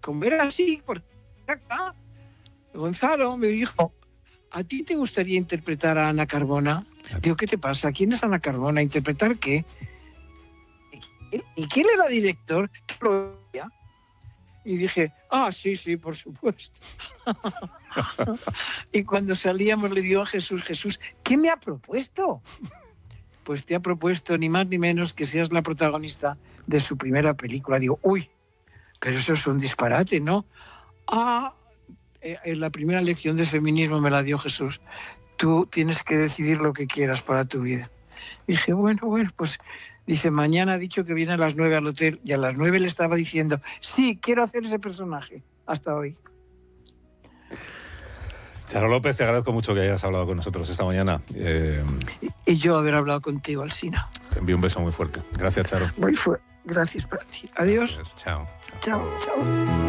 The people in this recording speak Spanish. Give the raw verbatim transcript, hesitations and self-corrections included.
como era así, porque acá Gonzalo me dijo, ¿a ti te gustaría interpretar a Ana Carbona? Digo, ¿qué te pasa? ¿Quién es Ana Carbona? ¿Interpretar qué? ¿Y quién era director? Y dije, ah, sí, sí, por supuesto. Y cuando salíamos le digo a Jesús, Jesús, ¿qué me ha propuesto? Pues te ha propuesto ni más ni menos que seas la protagonista de su primera película. Digo, uy, pero eso es un disparate, ¿no? Ah, en la primera lección de feminismo me la dio Jesús. Tú tienes que decidir lo que quieras para tu vida. Dije, bueno, bueno, pues dice, mañana ha dicho que viene a las nueve al hotel y a las nueve le estaba diciendo, sí, quiero hacer ese personaje. Hasta hoy. Charo López, te agradezco mucho que hayas hablado con nosotros esta mañana. Eh, y, y yo haber hablado contigo, Alsina. Te envío un beso muy fuerte. Gracias, Charo. Muy fuerte. Gracias para ti. Adiós. Gracias. Chao. Chao, chao.